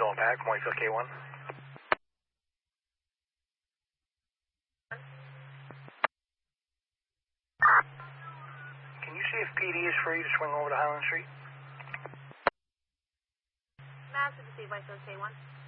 Going back, Whitefield K1. Can you see if PD is free to swing over to Highland Street? Massive to see Whitefield K1.